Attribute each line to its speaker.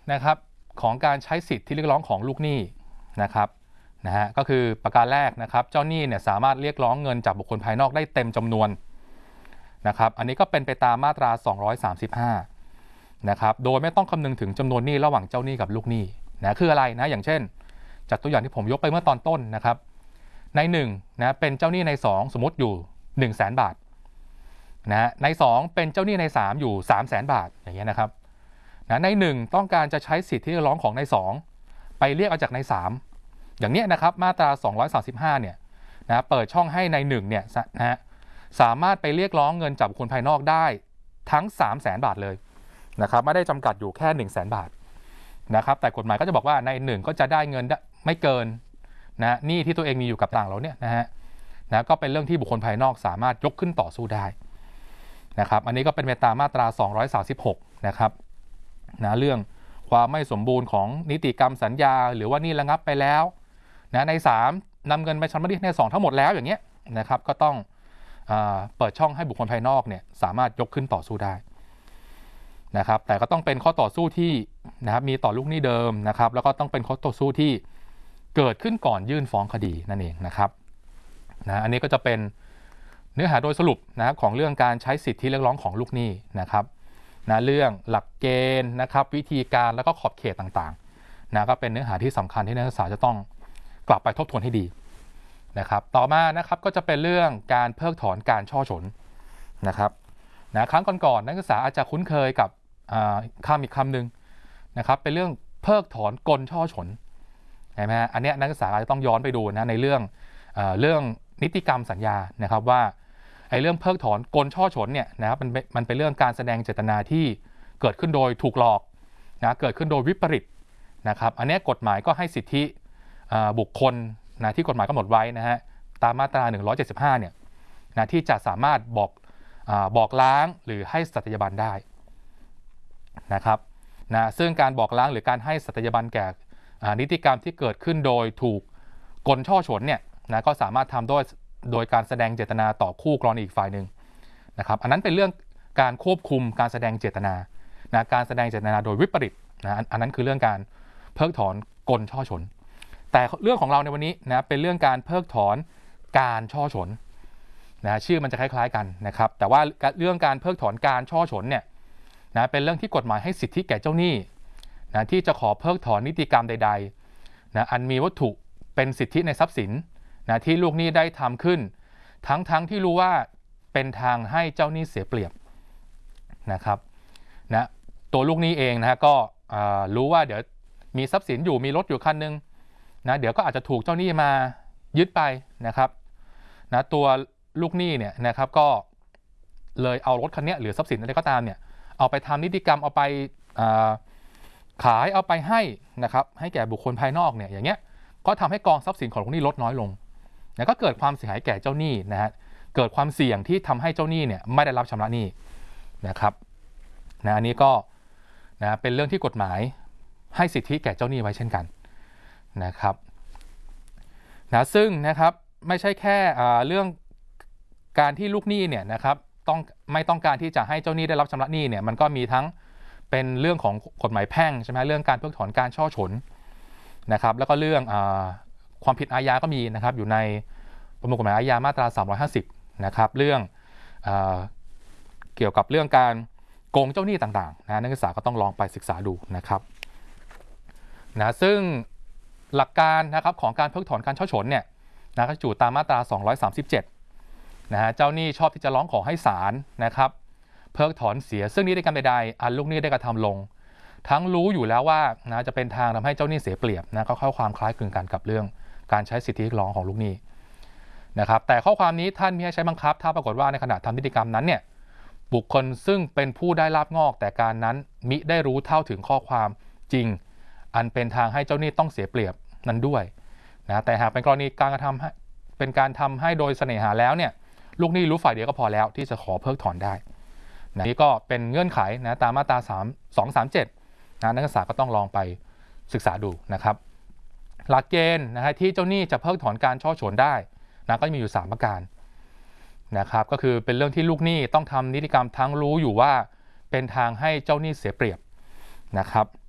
Speaker 1: นะครับของการใช้สิทธิที่เรียกร้องของลูกหนี้นะครับก็คือประการแรกนะครับเจ้าหนี้เนี่ยสามารถเรียกร้องเงินจากบุคคลภายนอกได้เต็มจำนวนนะครับอันนี้ก็เป็นไปตามมาตรา235นะครับโดยไม่ต้องคำนึงถึงจำนวนหนี้ระหว่างเจ้าหนี้กับลูกหนี้คืออะไรนะอย่างเช่นจากตัวอย่างที่ผมยกไปเมื่อตอนต้นนะครับใน1นะเป็นเจ้าหนี้ใน2สมมติอยู่ 100,000 บาทใน2เป็นเจ้าหนี้ใน3อยู่ 300,000 บาทอย่างเงี้ยนะครับใน1ต้องการจะใช้สิทธิที่เรียกร้องของใน2ไปเรียกเอาจากใน3อย่างนี้นะครับมาตรา235เนี่ยเปิดช่องให้ใน1เนี่ยสามารถไปเรียกร้องเงินจากบุคคลภายนอกได้ทั้ง 300,000 บาทเลยนะครับไม่ได้จำกัดอยู่แค่ 100,000 บาทนะครับแต่กฎหมายก็จะบอกว่าใน1ก็จะได้เงินไม่เกินหนี้ที่ตัวเองมีอยู่กับต่างเราเนี่ยก็เป็นเรื่องที่บุคคลภายนอกสามารถยกขึ้นต่อสู้ได้นะครับอันนี้ก็เป็นไปตามมาตรา236นะครับเรื่องความไม่สมบูรณ์ของนิติกรรมสัญญาหรือว่านี่ระงับไปแล้วใน3นำเงินไปชำระหนี้ใน2ทั้งหมดแล้วอย่างเงี้ยนะครับก็ต้องเปิดช่องให้บุคคลภายนอกเนี่ยสามารถยกขึ้นต่อสู้ได้นะครับแต่ก็ต้องเป็นข้อต่อสู้ที่มีต่อลูกหนี้เดิมนะครับแล้วก็ต้องเป็นข้อต่อสู้ที่เกิดขึ้นก่อนยื่นฟ้องคดีนั่นเองนะครับอันนี้ก็จะเป็นเนื้อหาโดยสรุปของเรื่องการใช้สิทธิเรียกร้องของลูกหนี้นะครับเรื่องหลักเกณฑ์นะครับวิธีการแล้วก็ขอบเขตต่างๆก็เป็นเนื้อหาที่สำคัญที่นักศึกษาจะต้องกลับไปทบทวนให้ดีนะครับต่อมานะครับก็จะเป็นเรื่องการเพิกถอนการช่อฉนนะครับครั้งก่อนๆนักศึกษาอาจจะคุ้นเคยกับคำอีกคำหนึ่งนะครับเป็นเรื่องเพิกถอนกลช่อฉนใช่ไหมอันนี้นักศึกษาอาจจะต้องย้อนไปดูในเรื่องนิติกรรมสัญญานะครับว่าเรื่องเพิกถอนกลช่อฉนเนี่ยนะครับมันเป็นเรื่องการแสดงเจตนาที่เกิดขึ้นโดยถูกหลอกเกิดขึ้นโดยวิปริตนะครับอันนี้กฎหมายก็ให้สิทธิบุคคลที่กฎหมายกำหนดไว้ตามมาตรา175เนี่ยที่จะสามารถบอกล้างหรือให้สัตยาบันได้นะครับซึ่งการบอกล้างหรือการให้สัตยาบันแก่นิติกรรมที่เกิดขึ้นโดยถูกกลช่อฉนเนี่ยก็สามารถทำโดยการแสดงเจตนาต่อคู่กรณีอีกฝ่ายหนึ่งนะครับอันนั้นเป็นเรื่องการควบคุมการแสดงเจตนาการแสดงเจตนาโดยวิปริตอันนั้นคือเรื่องการเพิกถอนกลช่อฉนแต่เรื่องของเราในวันนี้เป็นเรื่องการเพิกถอนการช่อฉนชื่อมันจะคล้ายๆกันนะครับแต่ว่าเรื่องการเพิกถอนการช่อฉนเนี่ยเป็นเรื่องที่กฎหมายให้สิทธิแก่เจ้าหนี้ที่จะขอเพิกถอนนิติกรรมใดๆอันมีวัตถุเป็นสิทธิในทรัพย์สินที่ลูกหนี้ได้ทำขึ้นทั้งที่รู้ว่าเป็นทางให้เจ้าหนี้เสียเปรียบนะครับตัวลูกหนี้เองก็รู้ว่าเดี๋ยวมีทรัพย์สินอยู่มีรถอยู่คันนึงเดี๋ยวก็อาจจะถูกเจ้าหนี้มายึดไปนะครับตัวลูกหนี้เนี่ยนะครับก็เลยเอารถคันนี้หรือทรัพย์สินอะไรก็ตามเนี่ยเอาไปทำนิติกรรมเอาไปขายเอาไปให้นะครับให้แก่บุคคลภายนอกเนี่ยอย่างเงี้ยก็ทำให้กองทรัพย์สินของลูกหนี้ลดน้อยลงก็เกิดความเสียหายแก่เจ้าหนี้เกิดความเสี่ยงที่ทำให้เจ้าหนี้เนี่ยไม่ได้รับชำระหนี้นะครับอันนี้ก็เป็นเรื่องที่กฎหมายให้สิทธิแก่เจ้าหนี้ไว้เช่นกันนะครับซึ่งนะครับไม่ใช่แค่เรื่องการที่ลูกหนี้เนี่ยนะครับไม่ต้องการที่จะให้เจ้าหนี้ได้รับชำระหนี้เนี่ยมันก็มีทั้งเป็นเรื่องของกฎหมายแพ่งใช่ไหมเรื่องการเพิกถอนการช่อฉนนะครับแล้วก็เรื่องความผิดอาญาก็มีนะครับอยู่ในประมวลกฎหมายอาญามาตรา350นะครับเรื่องเกี่ยวกับเรื่องการโกงเจ้าหนี้ต่างๆนักศึกษาก็ต้องลองไปศึกษาดูนะครับซึ่งหลักการนะครับของการเพิกถอนการช่อฉนเนี่ยก็อยู่ตามมาตรา237เจ้าหนี้ชอบที่จะร้องขอให้ศาลนะครับเพิกถอนเสียซึ่งนิติกรรมใดๆอันลูกหนี้ได้กระทำลงทั้งรู้อยู่แล้วว่าจะเป็นทางทำให้เจ้าหนี้เสียเปรียบก็เข้าความคล้ายคลึงกันกับเรื่องการใช้สิทธิเรียกร้องของลูกหนี้นะครับแต่ข้อความนี้ท่านมิให้ใช้บังคับถ้าปรากฏว่าในขณะทำนิติกรรมนั้นเนี่ยบุคคลซึ่งเป็นผู้ได้ลาภงอกแต่การนั้นมิได้รู้เท่าถึงข้อความจริงอันเป็นทางให้เจ้าหนี้ต้องเสียเปรียบนั้นด้วยแต่หากเป็นกรณีการกระทำเป็นการทำให้โดยเสน่หาแล้วเนี่ยลูกหนี้รู้ฝ่ายเดียวก็พอแล้วที่จะขอเพิกถอนได้นี่ก็เป็นเงื่อนไขตามมาตรา237นักศึกษาก็ต้องลองไปศึกษาดูนะครับหลักเกณฑ์ที่เจ้าหนี้จะเพิกถอนการช่อฉนได้ก็มีอยู่3ประการนะครับก็คือเป็นเรื่องที่ลูกหนี้ต้องทำนิติกรรมทั้งรู้อยู่ว่าเป็นทางให้เจ้าหนี้เสียเปรียบนะครับ